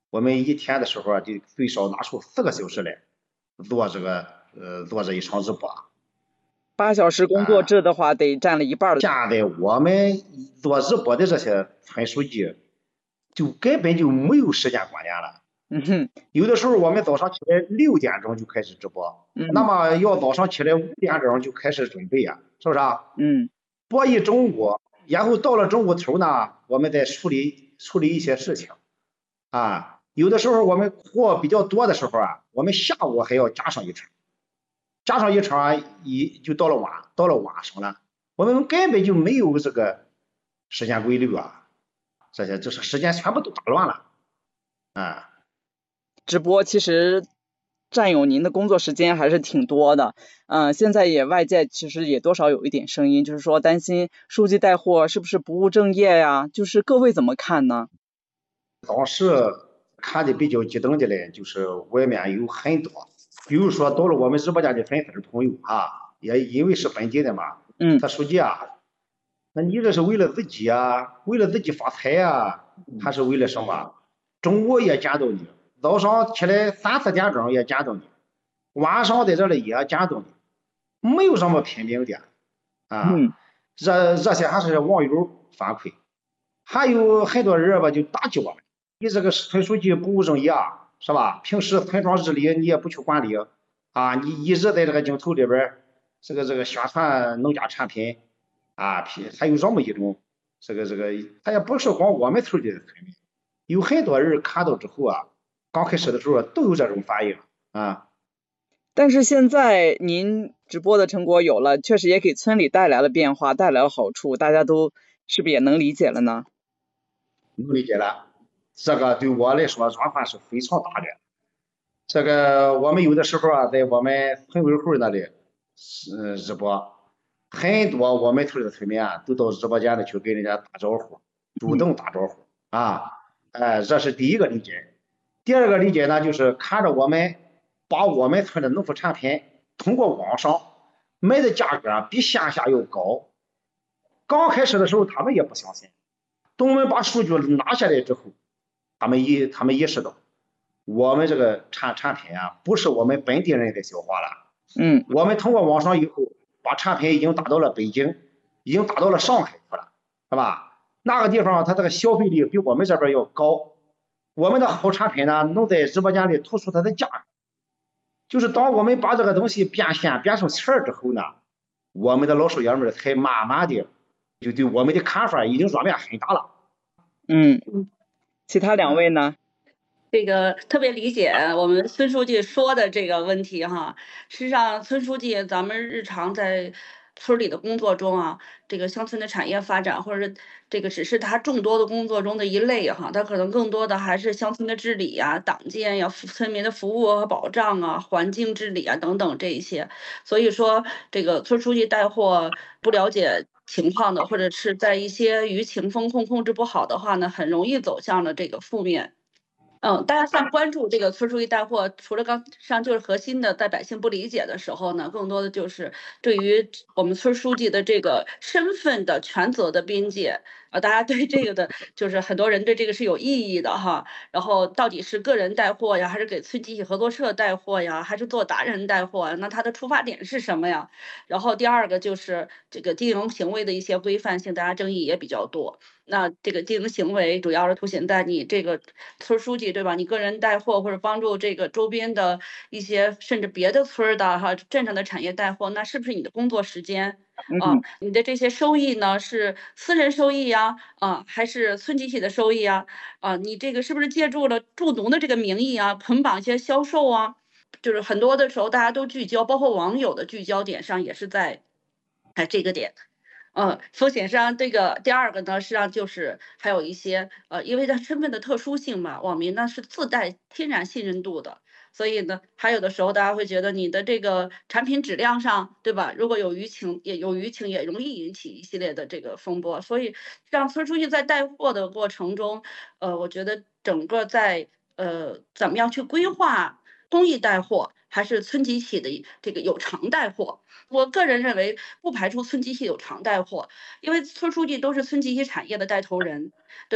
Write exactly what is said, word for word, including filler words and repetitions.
我们一天的时候啊，就最少拿出四个小时来做这个呃做这一场直播八小时工作啊。 制的话，得占了一半儿。 现在我们做直播的这些村书记，就根本就没有时间观念了。 嗯哼， 有的时候我们早上起来六点钟就开始直播，那嗯么要早上起来五点钟就开始准备呀，是不是啊？ 嗯播一中午，然后到了中午头呢，我们再处理处理一些事情啊。有的时候我们货比较多的时候啊，我们下午还要加上一场，加上一场一就到了晚，到了晚上了，我们根本就没有这个时间规律啊，这些就是时间全部都打乱了啊。 直播其实占有您的工作时间还是挺多的。嗯，现在也外界其实也多少有一点声音，就是说担心书记带货是不是不务正业呀？就是各位怎么看呢？ 当时看的比较激动的嘞，就是外面有很多，比如说到了我们直播间的粉丝朋友啊，也因为是本地的嘛， 嗯他书记啊，那你这是为了自己啊，为了自己发财啊，还是为了什么？中午也见到你，早上起来三四点钟也见到你，晚上在这里也见到你，没有什么拼命的啊。 嗯这这些还是网友反馈，还有很多人吧就打击我们，你这个村书记不务正业啊，是吧？平时村庄治理你也不去管理啊，你一直在这个镜头里边这个这个宣传农家产品啊，还有这么一种这个这个，他也不是光我们村里的村民，有很多人看到之后啊，刚开始的时候都有这种反应啊。 但是现在您直播的成果有了，确实也给村里带来了变化，带来了好处，大家都是不是也能理解了呢？ 能理解了，这个对我来说转换是非常大的。这个我们有的时候啊，在我们村委会那里，呃，直播，很多我们村的村民啊，都到直播间里去跟人家打招呼，主嗯动打招呼啊，哎，这是第一个理解。第二个理解呢，就是看着我们把我们村的农副产品通过网上卖的价格比线下要高。刚开始的时候，他们也不相信，等我们把数据拿下来之后，他们意他们意识到。我们这个产产品啊，不是我们本地人在消化了。 嗯我们通过网上以后，把产品已经打到了北京，已经打到了上海去了，是吧？那个地方它这个消费力比我们这边要高。我们的好产品呢，能在直播间里突出它的价格。就是当我们把这个东西变现变成钱之后呢，我们的老少爷们才慢慢的就对我们的看法已经转变很大了。 嗯，其他两位呢？ 这个特别理解我们孙书记说的这个问题哈。实际上，孙书记咱们日常在村里的工作中啊，这个乡村的产业发展，或者是这个只是他众多的工作中的一类哈，他可能更多的还是乡村的治理呀、党建呀、村民的服务和保障啊、环境治理啊等等这一些。所以说，这个村书记带货不了解情况的，或者是在一些舆情风控控制不好的话呢，很容易走向了这个负面。嗯，大家像关注这个村书记带货，除了刚上就是核心的，在百姓不理解的时候呢，更多的就是对于我们村书记的这个身份的权责的边界啊，大家对这个的，就是很多人对这个是有意义的哈。然后到底是个人带货呀，还是给村集体合作社带货呀，还是做达人带货？那他的出发点是什么呀？然后第二个就是这个经营行为的一些规范性，大家争议也比较多。那这个经营行为主要是凸显在你这个村书记对吧？你个人带货或者帮助这个周边的一些甚至别的村的哈镇上的产业带货，那是不是你的工作时间啊？ 嗯你的这些收益呢是私人收益呀啊，还是村集体的收益啊？啊，你这个是不是借助了助农的这个名义啊，捆绑一些销售啊？就是很多的时候大家都聚焦，包括网友的聚焦点上也是在哎这个点。嗯，风险上这个第二个呢，实际上就是还有一些呃，因为它身份的特殊性嘛，网民呢是自带天然信任度的，所以呢，还有的时候大家会觉得你的这个产品质量上，对吧？如果有舆情，也有舆情，也容易引起一系列的这个风波。所以让村书记在带货的过程中，呃，我觉得整个在呃怎么样去规划公益带货，还是村集体的这个有偿带货。我个人认为，不排除村集体有偿带货，因为村书记都是村集体产业的带头人，